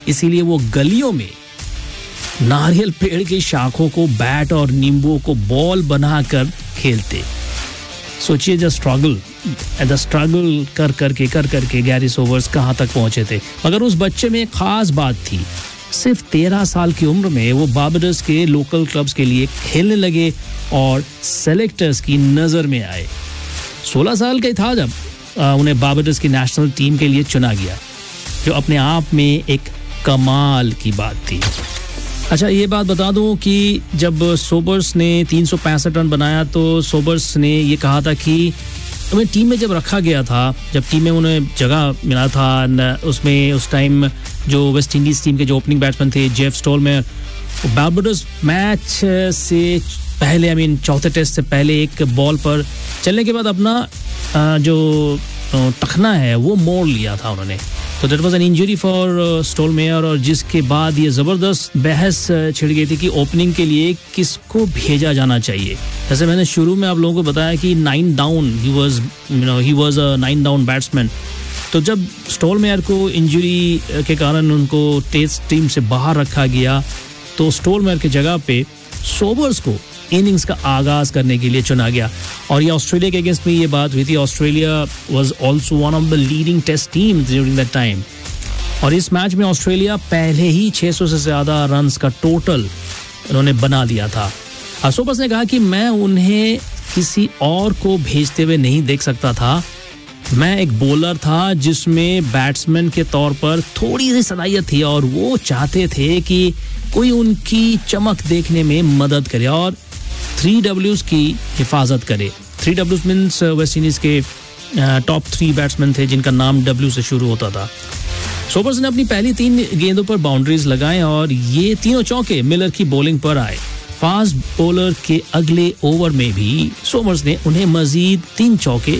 इसीलिए वो गलियों में नारियल पेड़ की शाखों को बैट और नींबुओं को बॉल बनाकर खेलते। सोचिए द स्ट्रगल कर करके गैरी सोबर्स कहाँ तक पहुंचे थे। मगर उस बच्चे में एक खास बात थी, सिर्फ 13 साल की उम्र में वो बार्बाडोस के लोकल क्लब्स के लिए खेलने लगे और सेलेक्टर्स की नज़र में आए। 16 साल का था जब उन्हें बार्बाडोस की नेशनल टीम के लिए चुना गया, जो अपने आप में एक कमाल की बात थी। अच्छा, ये बात बता दूं कि जब सोबर्स ने 365 रन बनाया तो सोबर्स ने ये कहा था कि उन्हें टीम में जब रखा गया था, जब टीम में उन्हें जगह मिला था, उसमें उस टाइम जो वेस्ट इंडीज़ टीम के जो ओपनिंग बैट्समैन थे जेफ स्टोलमेयर, बार्बाडोस मैच से पहले चौथे टेस्ट से पहले एक बॉल पर चलने के बाद अपना जो टखना है वो मोड़ लिया था उन्होंने। तो that was an injury for स्टोलमेयर, और जिसके बाद ये ज़बरदस्त बहस छिड़ गई थी कि ओपनिंग के लिए किसको भेजा जाना चाहिए। जैसे मैंने शुरू में आप लोगों को बताया कि 9 down he was a 9 down batsman. तो जब स्टोलमेयर को इंजरी के कारण उनको टेस्ट टीम से बाहर रखा गया, तो स्टोलमेयर की जगह पे सोबर्स को इनिंग्स का आगाज करने के लिए चुना गया। और ये ऑस्ट्रेलिया के अगेंस्ट में ये बात हुई थी। Australia was also one of the leading test team during that time, और इस मैच में ऑस्ट्रेलिया पहले ही 600 से ज्यादा रन्स का टोटल उन्होंने बना दिया था। सोबर्स ने कहा कि मैं उन्हें किसी और को भेजते हुए नहीं देख सकता था। मैं एक बॉलर था जिसमें बैट्समैन के तौर पर थोड़ी सी सलाहियत थी, और वो चाहते थे कि कोई उनकी चमक देखने में मदद करे और 3 Ws की हिफाजत करे। 3 Ws मीन्स वेस्ट इंडीज के टॉप 3 बैट्समैन थे जिनका नाम W से शुरू होता था। सोबर्स ने अपनी पहली 3 गेंदों पर बाउंड्रीज लगाए और ये तीनों चौके मिलर की बॉलिंग पर आए। फास्ट बॉलर के अगले ओवर में भी सोबर्स ने उन्हें मजीद 3 चौके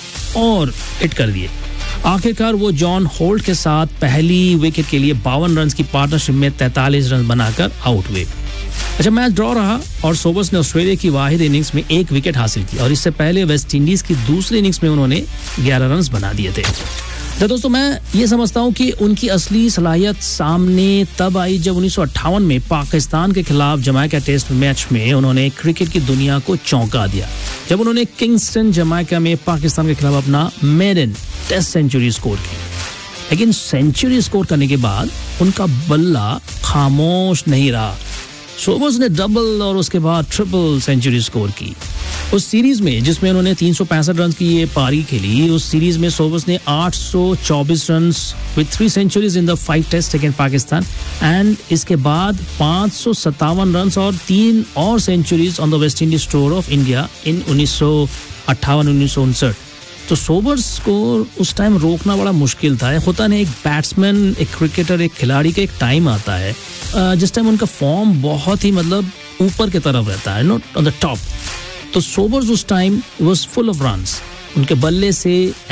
और हिट कर दिए। आखिरकार वो जॉन होल्ट के साथ पहली विकेट के लिए 52 रन की पार्टनरशिप में 43 रन बनाकर आउट हुए। अच्छा, मैच ड्रॉ रहा और सोबर्स ने ऑस्ट्रेलिया की वाहिद इनिंग्स में 1 विकेट हासिल की, और इससे पहले वेस्ट इंडीज की दूसरी इनिंग्स में उन्होंने 11 रन बना दिए थे। तो दोस्तों, मैं ये समझता हूँ कि उनकी असली सलाहियत सामने तब आई जब 1958 में पाकिस्तान के खिलाफ जमैका टेस्ट मैच में उन्होंने क्रिकेट की दुनिया को चौंका दिया, जब उन्होंने किंगस्टन जमैका में पाकिस्तान के खिलाफ अपना मेडन टेस्ट सेंचुरी स्कोर की। लेकिन सेंचुरी स्कोर करने के बाद उनका बल्ला खामोश नहीं रहा। सोबर्स ने डबल और उसके बाद ट्रिपल सेंचुरी स्कोर की। उस सीरीज में जिसमें उन्होंने 365 रन की ये पारी खेली, उस सीरीज में सोबर्स ने 824 run with 3 centuries in the 5 test against Pakistan, and इसके बाद 557 रन और 3 और centuries on the West Indies tour of India in 1958-1959। तो सोबर्स को उस टाइम रोकना बड़ा मुश्किल था। होता नहीं, एक बैट्समैन, एक क्रिकेटर, एक खिलाड़ी का एक टाइम आता है जिस टाइम उनका फॉर्म बहुत ही ऊपर की तरफ रहता है, नॉट ऑन द टॉप। तो सोबर्स उस time was full of runs. उनके बल्ले से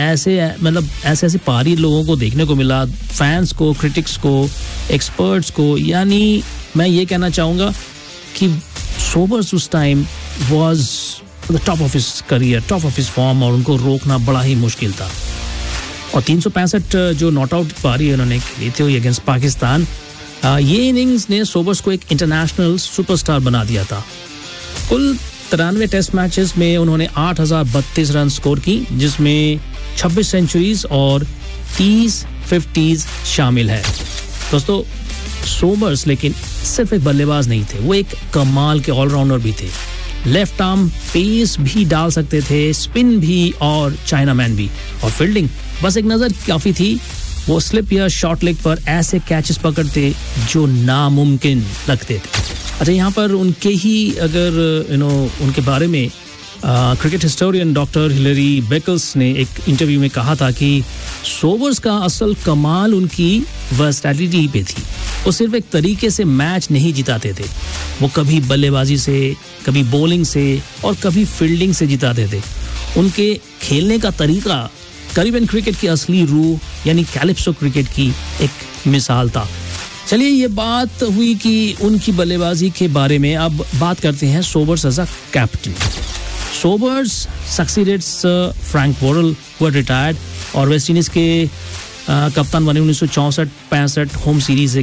ऐसे पारी लोगों को देखने को मिला, फैंस को, क्रिटिक्स को, एक्सपर्ट्स को। यानी मैं ये कहना चाहूँगा कि सोबर्स उस time was the top of his career, top of his form, और उनको रोकना बड़ा ही मुश्किल था। और 365 जो नॉट आउट पारी उन्होंने खेली थी अगेंस्ट पाकिस्तान, ये इनिंग्स ने सोबर्स को एक इंटरनेशनल सुपरस्टार बना दिया था। कुल 93 टेस्ट मैचेस में उन्होंने 8032 रन स्कोर की, जिसमें 26 सेंचुरीज और 30 50s शामिल है। दोस्तों, सोबर्स लेकिन सिर्फ एक बल्लेबाज नहीं थे, वो एक कमाल के ऑलराउंडर भी थे। लेफ्ट आर्म पेस भी डाल सकते थे, स्पिन भी और चाइनामैन भी, और फील्डिंग बस एक नजर काफी थी। वो स्लिप या शॉर्ट लेग पर ऐसे कैचेस पकड़ते जो नामुमकिन लगते थे। अच्छा, यहाँ पर उनके ही अगर उनके बारे में क्रिकेट हिस्टोरियन डॉक्टर हिलरी बेकल्स ने एक इंटरव्यू में कहा था कि सोबर्स का असल कमाल उनकी वर्सटैलिटी पे थी। वो सिर्फ एक तरीके से मैच नहीं जिताते थे, वो कभी बल्लेबाजी से, कभी बॉलिंग से और कभी फील्डिंग से जिताते थे। उनके खेलने का तरीका करीबन क्रिकेट की असली रूह यानी कैलिप्सो क्रिकेट की एक मिसाल था। चलिए, ये बात हुई कि उनकी बल्लेबाजी के बारे में। अब बात करते हैं Sobers as a captain. Sobers succeeded Frank Worrell who had retired और वेस्ट इंडीज के कप्तान बने 1964-65 होम सीरीज